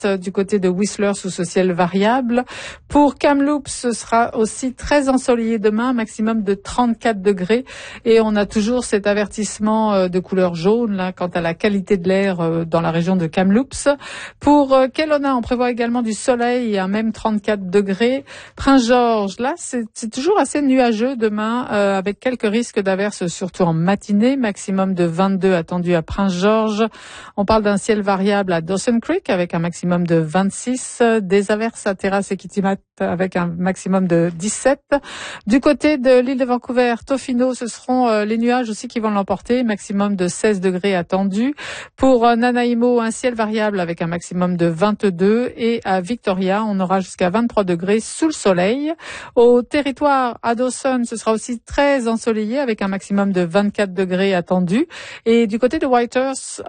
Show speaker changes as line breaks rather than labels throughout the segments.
du côté de Whistler sous ce ciel variable. Pour Kamloops, ce sera aussi très ensoleillé demain, maximum de 34 degrés. Et on a toujours cet avertissement de couleur jaune là, quant à la qualité de l'air dans la région de Kamloops. Pour Kelowna, on prévoit également du soleil à même 34 degrés. Prince George, là, c'est toujours assez nuageux demain, avec quelques risques d'averses, surtout en matinée, maximum de 22 attendu à Prince George. On parle d'un ciel variable à Dawson Creek avec un maximum de 26, des averses à Terrace et Kitimat avec un maximum de 17. Du côté de l'île de Vancouver, Tofino, ce seront les nuages aussi qui vont l'emporter, maximum de 16 degrés attendu. Pour Nanaimo, un ciel variable avec un maximum de 22 et à Victoria, on aura jusqu'à 23 degrés sous le soleil. Au territoire à Dawson, ce sera aussi très ensoleillé avec un maximum de 24 degrés attendu. Et du côté de Whitehorse,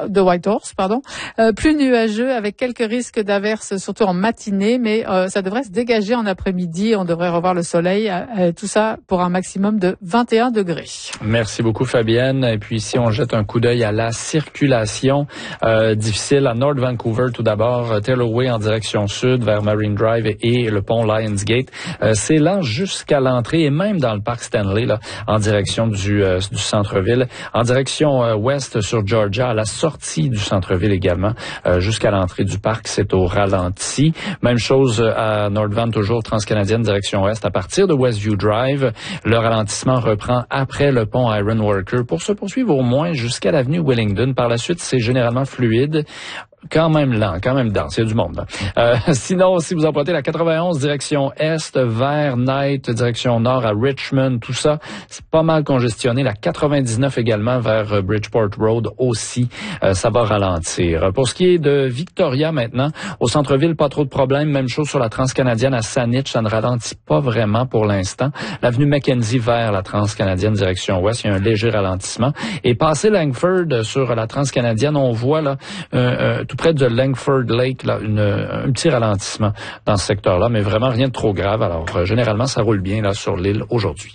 plus nuageux avec quelques risques d'averses, surtout en matinée, mais ça devrait se dégager en après-midi. On devrait revoir le soleil. Tout ça pour un maximum de 21 degrés.
Merci beaucoup, Fabienne. Et puis ici, on jette un coup d'œil à la circulation difficile à North Vancouver. Tout d'abord, Taylor Way en direction sud vers Marine Drive et le pont Lionsgate. C'est lent jusqu'à l'entrée et même dans le parc Stanley, là, en direction du centre-ville. En direction ouest sur Georgia, à la sortie du centre-ville également, jusqu'à l'entrée du parc, c'est au ralenti. Même chose à North Van, toujours transcanadienne direction ouest. À partir de Westview Drive, le ralentissement reprend après le pont Ironworker pour se poursuivre au moins jusqu'à l'avenue Wellington. Par la suite, c'est généralement fluide. Quand même lent, quand même dense, il y a du monde. Sinon, si vous empruntez la 91 direction est vers Knight, direction nord à Richmond, tout ça, c'est pas mal congestionné. La 99 également vers Bridgeport Road aussi, ça va ralentir. Pour ce qui est de Victoria maintenant, au centre-ville, pas trop de problèmes. Même chose sur la transcanadienne à Saanich, ça ne ralentit pas vraiment pour l'instant. L'avenue Mackenzie vers la transcanadienne direction ouest, il y a un léger ralentissement. Et passé Langford sur la transcanadienne, on voit là tout près de Langford Lake, là, un petit ralentissement dans ce secteur-là, mais vraiment rien de trop grave. Alors, généralement, ça roule bien là sur l'île aujourd'hui.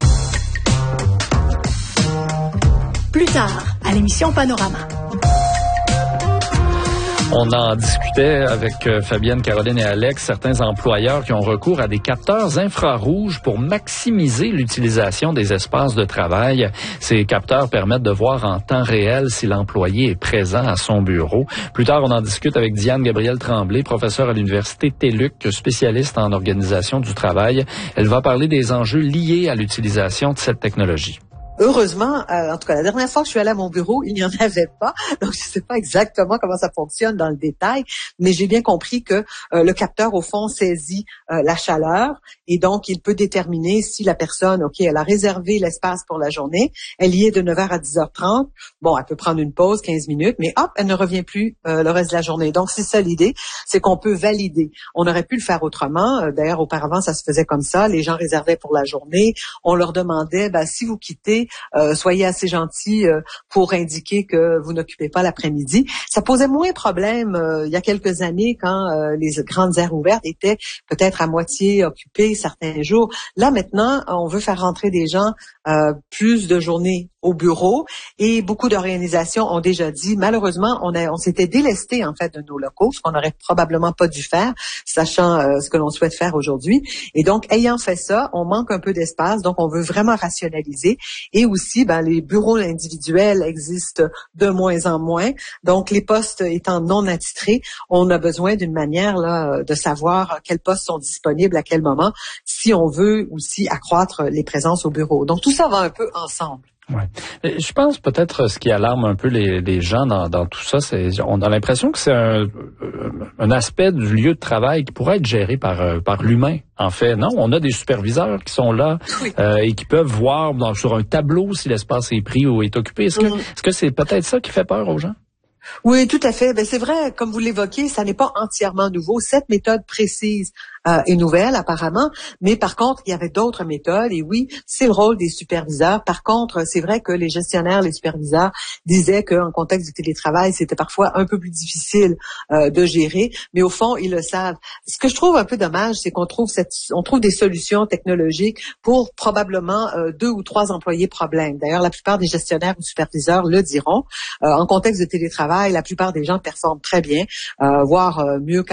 Plus tard, à l'émission Panorama.
On en discutait avec Fabienne, Caroline et Alex, certains employeurs qui ont recours à des capteurs infrarouges pour maximiser l'utilisation des espaces de travail. Ces capteurs permettent de voir en temps réel si l'employé est présent à son bureau. Plus tard, on en discute avec Diane Gabrielle Tremblay, professeure à l'Université TELUC, spécialiste en organisation du travail. Elle va parler des enjeux liés à l'utilisation de cette technologie.
Heureusement, en tout cas, la dernière fois que je suis allée à mon bureau, il n'y en avait pas. Donc, je ne sais pas exactement comment ça fonctionne dans le détail, mais j'ai bien compris que le capteur, au fond, saisit la chaleur et donc, il peut déterminer si la personne, OK, elle a réservé l'espace pour la journée, elle y est de 9h à 10h30. Bon, elle peut prendre une pause, 15 minutes, mais hop, elle ne revient plus le reste de la journée. Donc, c'est ça l'idée, c'est qu'on peut valider. On aurait pu le faire autrement. D'ailleurs, auparavant, ça se faisait comme ça. Les gens réservaient pour la journée. On leur demandait, si vous quittez, soyez assez gentils pour indiquer que vous n'occupez pas l'après-midi. Ça posait moins de problèmes il y a quelques années quand les grandes aires ouvertes étaient peut-être à moitié occupées certains jours. Là, maintenant, on veut faire rentrer des gens plus de journées au bureau et beaucoup d'organisations ont déjà dit, malheureusement, on s'était délesté en fait de nos locaux, ce qu'on n'aurait probablement pas dû faire, sachant ce que l'on souhaite faire aujourd'hui. Et donc, ayant fait ça, on manque un peu d'espace, donc on veut vraiment rationaliser. Et aussi, les bureaux individuels existent de moins en moins. Donc, les postes étant non attitrés, on a besoin d'une manière là de savoir quels postes sont disponibles à quel moment, si on veut aussi accroître les présences au bureau. Donc, tout ça va un peu ensemble.
Ouais. Je pense peut-être ce qui alarme un peu les gens dans tout ça, c'est on a l'impression que c'est un aspect du lieu de travail qui pourrait être géré par l'humain. En fait, non, on a des superviseurs qui sont là et qui peuvent voir sur un tableau si l'espace est pris ou est occupé. Est-ce que c'est peut-être ça qui fait peur aux gens?
Oui, tout à fait. C'est vrai, comme vous l'évoquez, ça n'est pas entièrement nouveau. Cette méthode précise est nouvelle apparemment, mais par contre, il y avait d'autres méthodes et oui, c'est le rôle des superviseurs. Par contre, c'est vrai que les gestionnaires, les superviseurs disaient qu'en contexte du télétravail, c'était parfois un peu plus difficile de gérer, mais au fond, ils le savent. Ce que je trouve un peu dommage, c'est qu'on trouve des solutions technologiques pour probablement 2 ou 3 employés problème. D'ailleurs, la plupart des gestionnaires ou superviseurs le diront. En contexte de télétravail, la plupart des gens performent très bien, voire mieux